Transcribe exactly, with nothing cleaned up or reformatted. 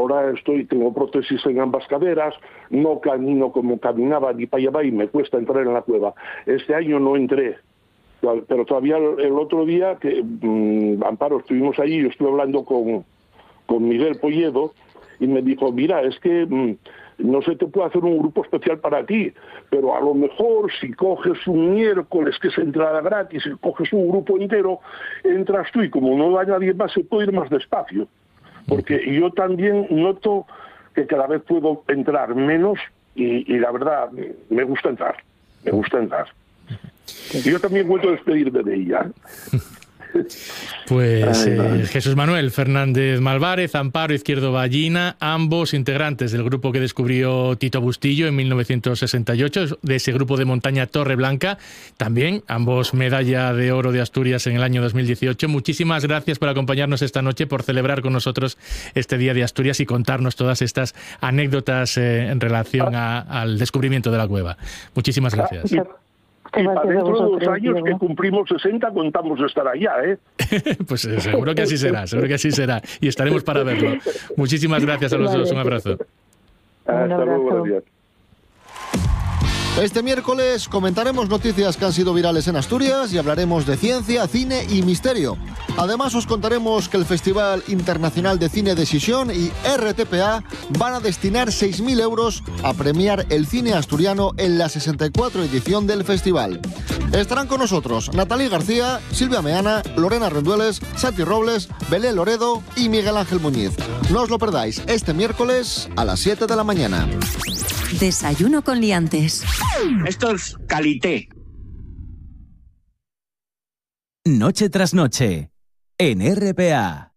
ahora estoy, tengo prótesis en ambas caderas, no camino como caminaba ni para allá y me cuesta entrar en la cueva. Este año no entré, pero todavía el otro día que mmm, Amparo, estuvimos allí, yo estuve hablando con, con Miguel Polledo y me dijo, mira, es que mmm, no se te puede hacer un grupo especial para ti, pero a lo mejor si coges un miércoles que es entrada gratis y coges un grupo entero, entras tú y como no va nadie más se puede ir más despacio, porque yo también noto que cada vez puedo entrar menos y, y la verdad me gusta entrar, me gusta entrar. Y yo también vuelvo a despedirme de ella. Pues eh, Jesús Manuel Fernández Malvarez, Amparo Izquierdo Ballina, ambos integrantes del grupo que descubrió Tito Bustillo en mil novecientos sesenta y ocho, de ese grupo de montaña Torre Blanca, también ambos medalla de oro de Asturias en el año dos mil dieciocho. Muchísimas gracias por acompañarnos esta noche, por celebrar con nosotros este Día de Asturias y contarnos todas estas anécdotas eh, en relación a, al descubrimiento de la cueva. Muchísimas gracias. Y para dentro de dos años que cumplimos sesenta contamos estar allá, ¿eh? Pues seguro que así será, seguro que así será. Y estaremos para verlo. Muchísimas gracias a los dos, un abrazo. Hasta luego, buenos días. Este miércoles comentaremos noticias que han sido virales en Asturias y hablaremos de ciencia, cine y misterio. Además os contaremos que el Festival Internacional de Cine de Xixón y R T P A van a destinar seis mil euros a premiar el cine asturiano en la sesenta y cuatro edición del festival. Estarán con nosotros Natalie García, Silvia Meana, Lorena Rendueles, Santi Robles, Belén Loredo y Miguel Ángel Muñiz. No os lo perdáis este miércoles a las siete de la mañana. Desayuno con liantes. Esto es calité. Noche tras noche, en R P A.